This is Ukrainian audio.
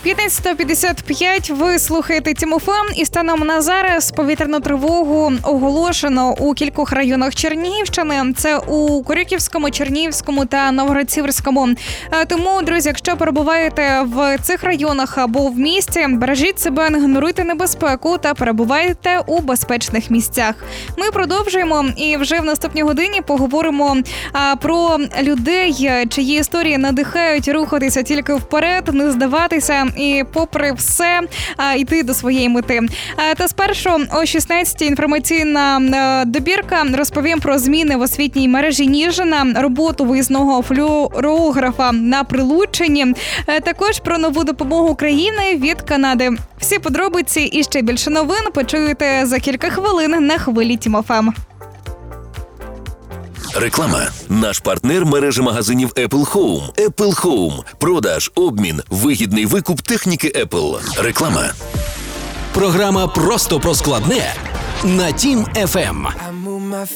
15:55 ви слухаєте Тім-ФМ, і станом на зараз повітряну тривогу оголошено у кількох районах Чернігівщини. Це у Корюківському, Чернігівському та Новгород-Сіверському. Тому, друзі, якщо перебуваєте в цих районах або в місті, бережіть себе, не ігноруйте небезпеку та перебувайте у безпечних місцях. Ми продовжуємо і вже в наступній годині поговоримо про людей, чиї історії надихають рухатися тільки вперед, не здаватися і попри все йти до своєї мети. Та спершу о 16-й інформаційна добірка. Розповім про зміни в освітній мережі Ніжина, роботу виїзного флюорографа на Прилуччині, також про нову допомогу країни від Канади. Всі подробиці і ще більше новин почуєте за кілька хвилин на хвилі Тім-ФМ. Реклама. Наш партнер – мережа магазинів Apple Home. Apple Home. Продаж, обмін, вигідний викуп техніки Apple. Реклама. Програма «Просто про складне» на Тім-ФМ.